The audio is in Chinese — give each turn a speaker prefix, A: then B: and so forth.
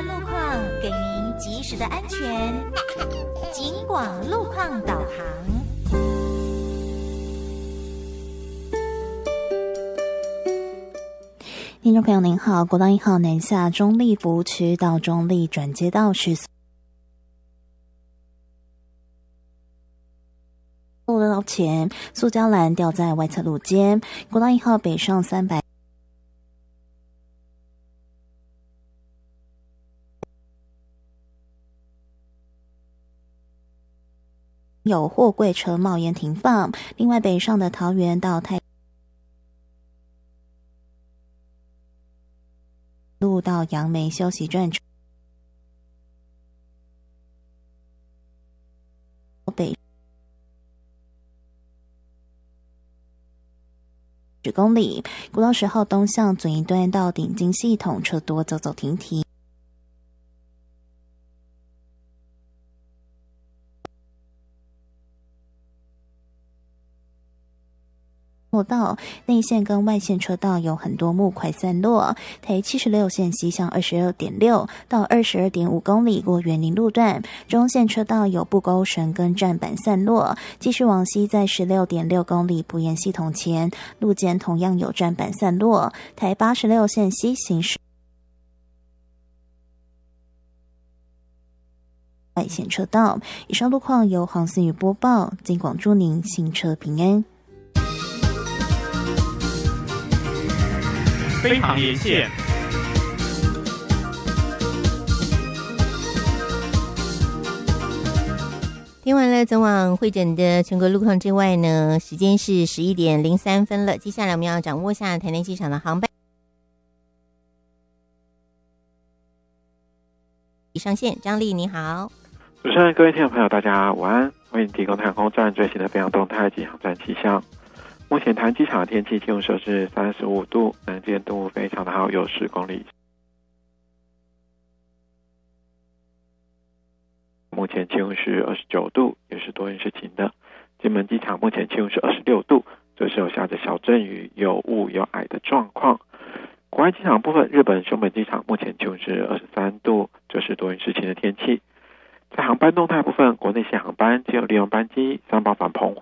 A: 线路况，给您及时的安全。警广路况导航。
B: 听众朋友您好，国道1号南下中立服务区到中立转接道是路道前，塑胶栏掉在外侧路肩。国道1号北上300有货柜车冒烟停放。另外北上的桃园到太路到杨梅休息站北10公里，国道10号东向左一端到顶金系统车多走走停停。道内线跟外线车道有很多木块散落，台76线西向22.6到22.5公里过园林路段，中线车道有布钩绳跟站板散落，继续往西在16.6公里埔盐系统前路肩同样有站板散落，台86线西行驶外线车道。以上路况由黄思雨播报，警广祝您行车平安。
C: 非常连线，
D: 听完了总网会诊的全国路况之外呢，时间是11点03分了。接下来我们要掌握下台南机场的航班上线。张丽你好。
E: 主持人，各位听众朋友大家午安，为您提供航空站最新的飞航动态及航站气象。目前台南机场的天气气温摄氏35度，能见度非常的好，有10公里。目前气温是29度，也是多云时晴的。金门机场目前气温是26度，这是有下着小阵雨、有雾有霭的状况。国外机场部分，日本熊本机场目前气温是23度，这是多云时晴的天气。在航班动态部分，国内线航班仅有利用班机上报返澎湖